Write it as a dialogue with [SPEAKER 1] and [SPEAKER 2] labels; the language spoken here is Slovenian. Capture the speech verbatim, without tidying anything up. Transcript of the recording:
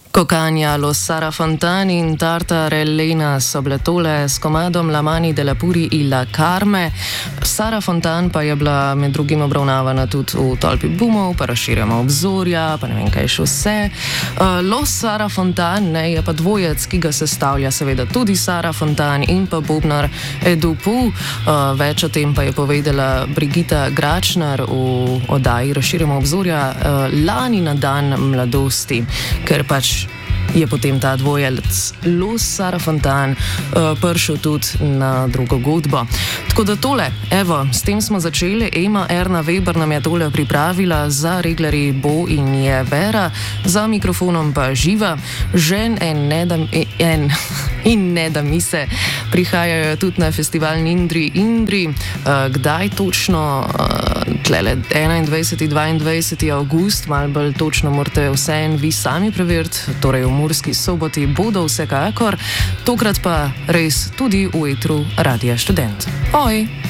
[SPEAKER 1] Cocania, Lo Sara Fontani in Tartare Elena so bile tole s komadom La Mani della Puri in La Carme. Sara Fontan pa je bila med drugim obravnavana tudi v Tolpi Bumov, pa Razširjamo obzorja, pa ne vem kaj še vse. Uh, Lo Sara Fontan ne, je pa dvojec, ki ga sestavlja seveda tudi Sara Fontan in pa bobnar Edu Pu. Uh, več o tem pa je povedala Brigita Gračnar v oddaji Razširjamo obzorja uh, lani na dan mladosti, ker pač je potem ta dvojelc Lo Sara Fontan uh, prišel tudi na drugo godbo. Tako da tole, evo, s tem smo začeli. Ema Erna Weber nam je tole pripravila, za reglerji Bo in je Vera, za mikrofonom pa Živa. Žen en ne da, en, in ne da mi se prihajajo tudi na festival Nindri Indri. Uh, kdaj točno? Uh, tlele enaindvajseti dvaindvajseti avgust, malo bolj točno morate vse en vi sami preveriti, torej v Murski Soboti bodo vsekakor, tokrat pa res tudi v etru Radia Študent. Oj!